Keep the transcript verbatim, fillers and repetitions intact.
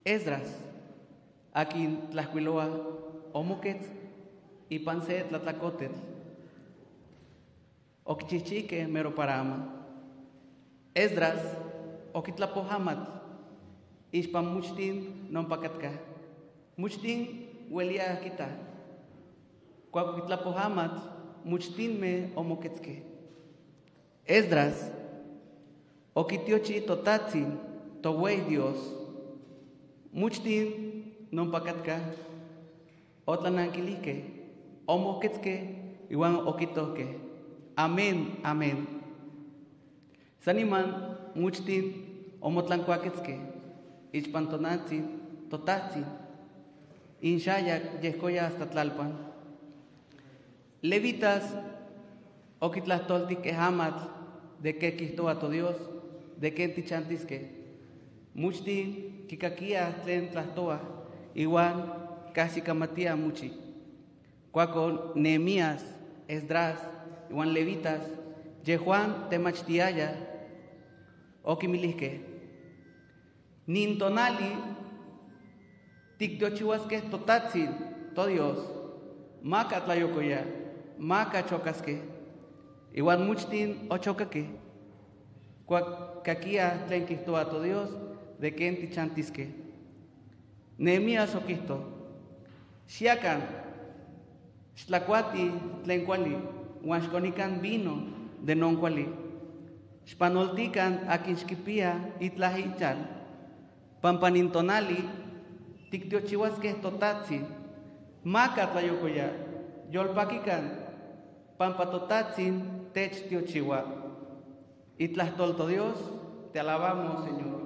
Esdras, akin tlacuiloa omoquetz y panse tlatlacotetl, oquichichique mero parama. Esdras, oquitlapohamat, ixpan muchtin nompacatka, muchtin huelia quita, cuaquitlapohamat, muchtin me omoquetzque. Esdras, oquitiochi totatzin, towei Dios, muchtin nompacatka, otlananquilique, omoquetzque, iwan oquitoque. Amén, amén. Saniman, muchtin omotlancuaquetzque, ichpantonatzin, totatzin, inshayak yehcoya hasta tlalpan. Levitas, oquitlahtoltique hamatl, de que quihtoa to Dios, de que tichantisque. Muchtin kikakia tlen tlahtoa, igual casi kamatia muchi. Cuaco Nehemías, Esdras, igual Levitas, Yehuan temachtiaya, okimilihke. Nintonali, tiktiochihuasque totatzin, to Dios, maca tlayocoya, maca chocasque, igual muchtin ochocaque. Cuacaquia tlen quihtoa to Dios, de que tichantisque. Nehemías oquihto, xiacan, xtlacuati tlen cuali, uan xconican vino de non cuali, xpanoltican akin xquipia itlahichal, pampanintonali, tiktiochihuasque totatzin, maca tlayocoya, yolpaquican, pampa totatzin tech tiochiwa. Itlahtolto Dios, te alabamos, Señor.